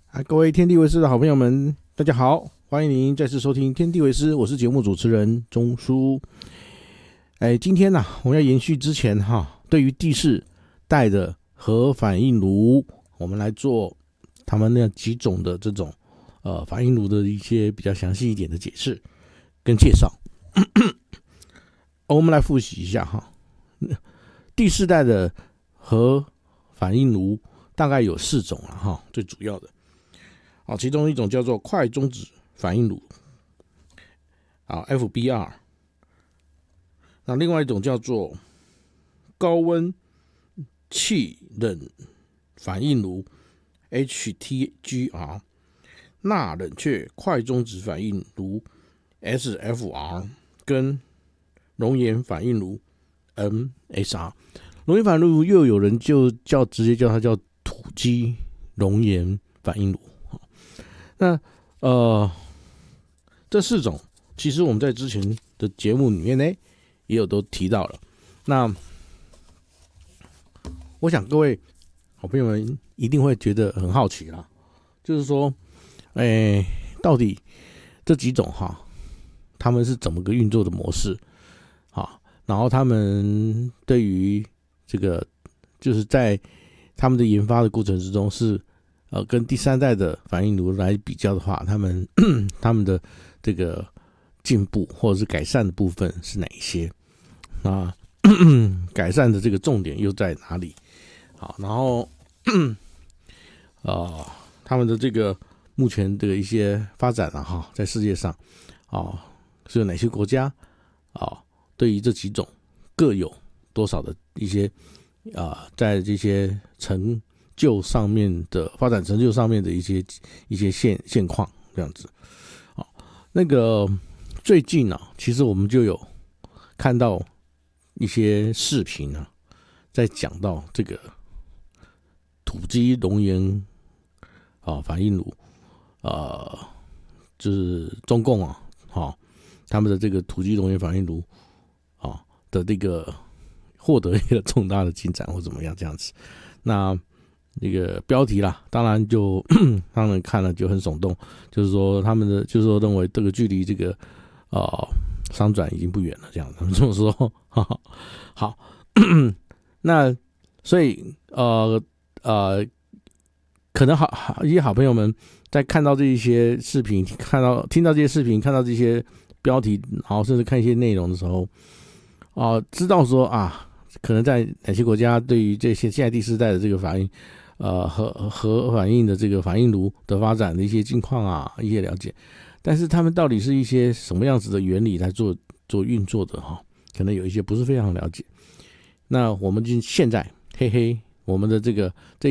各位天地为师的好朋友们，大家好，欢迎您再次收听天地为师，我是节目主持人钟叔。今天我们要延续之前对于第四代的核反应炉，我们来做他们那几种的这种反应炉的一些比较详细一点的解释跟介绍。我们来复习一下第四代的核反应炉大概有4种最主要的。其中一种叫做快中子反应炉FBR， 那另外一种叫做高温气冷反应炉 HTGR， 钠冷却快中子反应炉 SFR， 跟熔岩反应炉 MSR。 熔岩反应炉又有人就直接叫它叫土基熔岩反应炉。那这4种其实我们在之前的节目里面呢也有都提到了。那我想各位好朋友们一定会觉得很好奇啦，就是说到底这几种他们是怎么个运作的模式然后他们对于这个就是在他们的研发的过程之中是跟第3代的反应炉来比较的话，他们的这个进步或者是改善的部分是哪一些？改善的这个重点又在哪里？然后他们的这个目前的一些发展在世界上是有哪些国家对于这几种各有多少的一些在这些成就上面的发展成就上面的一些现况这样子。那个最近其实我们就有看到一些视频在讲到这个土基熔岩反应炉就是中共他们的这个土基熔岩反应炉的这个获得一个重大的进展或怎么样这样子。那那个标题啦，当然就让人看了就很耸动，就是说他们的就是说认为这个距离这个商转已经不远了，这样他们这么说。好，那所以可能一些好朋友们在看到这一些视频，听到这些视频，看到这些标题，然后甚至看一些内容的时候，知道说可能在哪些国家对于这些现在第4代的这个反应核反应的这个反应炉的发展的一些近况一些了解，但是他们到底是一些什么样子的原理来做运作的可能有一些不是非常了解。那我们就现在我们的这